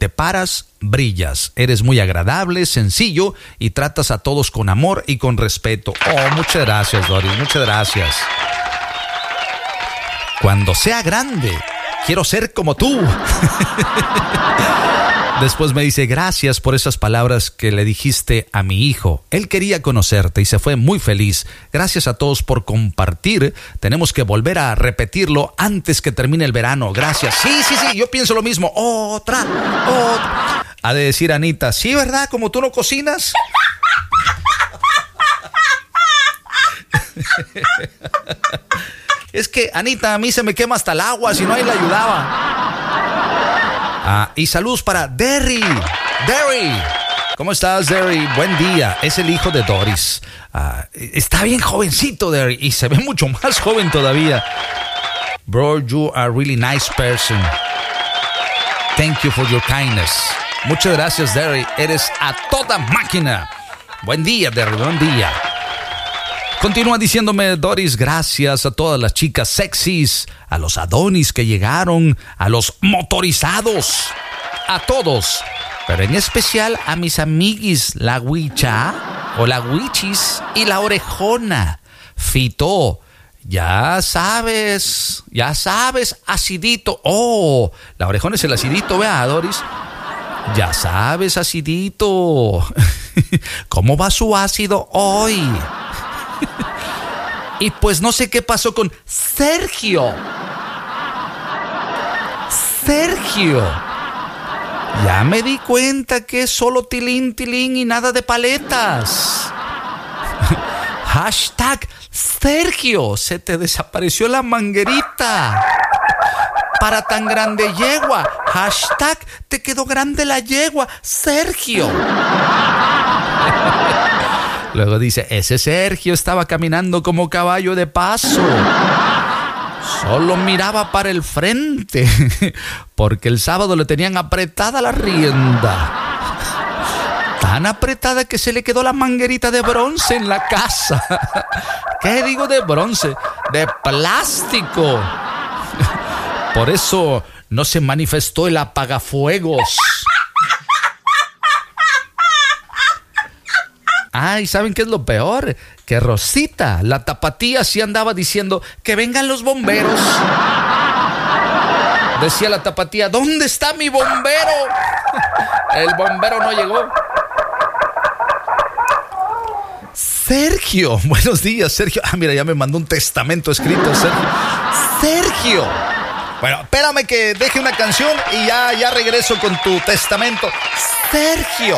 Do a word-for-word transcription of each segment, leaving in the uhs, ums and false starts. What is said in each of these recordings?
te paras, brillas. Eres muy agradable, sencillo y tratas a todos con amor y con respeto. Oh, muchas gracias, Doris, muchas gracias. Cuando sea grande, quiero ser como tú. Después me dice, gracias por esas palabras que le dijiste a mi hijo. Él quería conocerte y se fue muy feliz. Gracias a todos por compartir. Tenemos que volver a repetirlo antes que termine el verano. Gracias. Sí, sí, sí, yo pienso lo mismo. Otra, otra. Ha de decir Anita, sí, ¿verdad? Como tú no cocinas. Es que, Anita, a mí se me quema hasta el agua, si no ahí la ayudaba. Ah, y saludos para Derry. Derry, ¿cómo estás, Derry? Buen día. Es el hijo de Doris. Ah, está bien jovencito, Derry, y se ve mucho más joven todavía. Bro, you are a really nice person. Thank you for your kindness. Muchas gracias, Derry. Eres a toda máquina. Buen día, Derry, buen día. Continúa diciéndome, Doris, gracias a todas las chicas sexys, a los Adonis que llegaron, a los motorizados, a todos, pero en especial a mis amiguis, la Huicha o la Huichis y la Orejona. Fito, ya sabes, ya sabes, acidito. Oh, la Orejona es el acidito, vea, Doris. Ya sabes, acidito. ¿Cómo va su ácido hoy? Y pues no sé qué pasó con Sergio. Sergio. Ya me di cuenta que es solo tilín, tilín y nada de paletas. Hashtag Sergio, se te desapareció la manguerita. Para tan grande yegua. Hashtag te quedó grande la yegua. Sergio. Luego dice, ese Sergio estaba caminando como caballo de paso. Solo miraba para el frente, porque el sábado le tenían apretada la rienda. Tan apretada que se le quedó la manguerita de bronce en la casa. ¿Qué digo de bronce? De plástico. Por eso no se manifestó el apagafuegos. Ay, ¿saben qué es lo peor? Que Rosita, la tapatía, sí andaba diciendo que vengan los bomberos. Decía la tapatía, ¿dónde está mi bombero? El bombero no llegó. Sergio, buenos días, Sergio. Ah, mira, ya me mandó un testamento escrito, Sergio. Sergio. Bueno, espérame que deje una canción y ya, ya regreso con tu testamento. Sergio.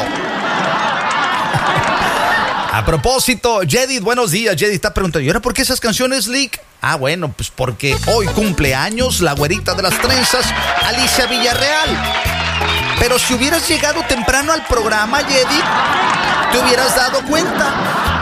A propósito, Jedith, buenos días. Jedith está preguntando, ¿y ahora por qué esas canciones, Lick? Ah, bueno, pues porque hoy cumpleaños la güerita de las trenzas, Alicia Villarreal. Pero si hubieras llegado temprano al programa, Jedith, te hubieras dado cuenta